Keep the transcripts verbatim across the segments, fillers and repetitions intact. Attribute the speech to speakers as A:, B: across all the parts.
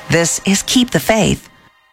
A: This is Keep the Faith.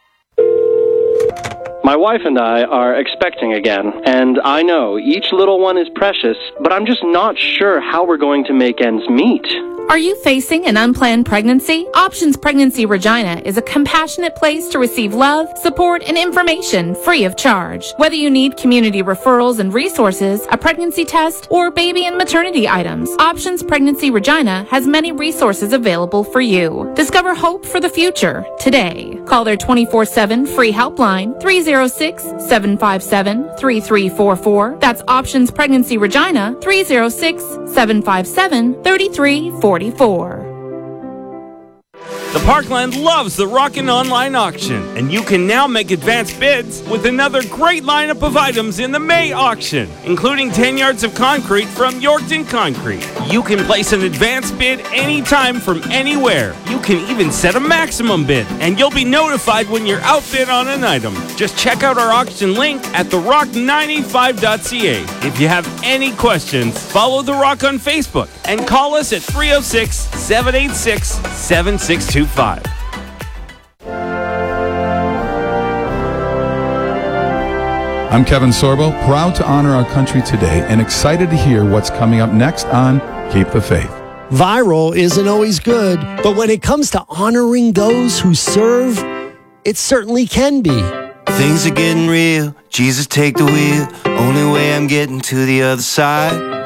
B: My wife and I are expecting again, and I know each little one is precious, but I'm just not sure how we're going to make ends meet.
C: Are you facing an unplanned pregnancy? Options Pregnancy Regina is a compassionate place to receive love, support, and information free of charge. Whether you need community referrals and resources, a pregnancy test, or baby and maternity items, Options Pregnancy Regina has many resources available for you. Discover hope for the future today. Call their twenty-four seven free helpline three oh six, seven five seven, three three four four. That's Options Pregnancy Regina three oh six, seven five seven, three three four four.
D: The Parkland loves the Rockin' Online Auction, and you can now make advanced bids with another great lineup of items in the May auction, including ten yards of concrete from Yorkton Concrete. You can place an advanced bid anytime from anywhere. You can even set a maximum bid, and you'll be notified when you're outbid on an item. Just check out our auction link at the rock nine eighty-five dot c a. If you have any questions, follow The Rock on Facebook and call us at three oh six, seven eight six, seven six two five.
E: I'm Kevin Sorbo, proud to honor our country today and excited to hear what's coming up next on Keep the Faith.
F: Viral isn't always good, but when it comes to honoring those who serve, it certainly can be.
G: Things are getting real. Jesus, take the wheel. Only way I'm getting to the other side.